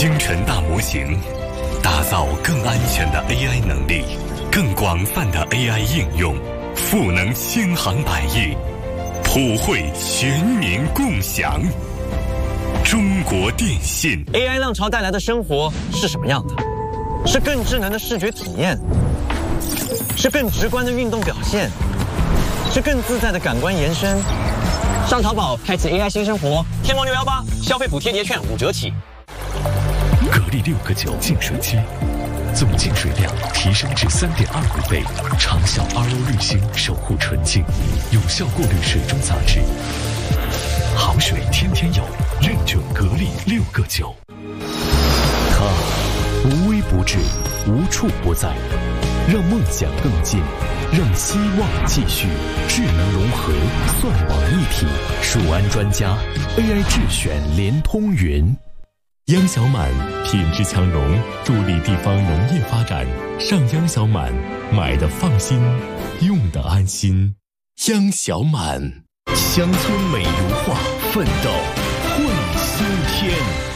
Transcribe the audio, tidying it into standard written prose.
星辰大模型，打造更安全的 AI 能力，更广泛的 AI 应用，赋能千行百业，普惠全民共享。中国电信 AI 浪潮带来的生活是什么样的？是更智能的视觉体验，是更直观的运动表现，是更自在的感官延伸。上淘宝开启 AI 新生活，天猫618消费补贴叠券5折起。 格力6个9净水机，总净水量提升至3.25倍，长效 RO 滤芯守护纯净，有效过滤水中杂质。好水天天有，认准格力6个9。它无微不至，无处不在，让梦想更近，让希望继续。智能融合，算网一体，数安专家 AI 智选联通云。央小满品质强农，助力地方农业发展。上央小满，买的放心，用的安心。央小满，乡村美如画，奋斗会苏天。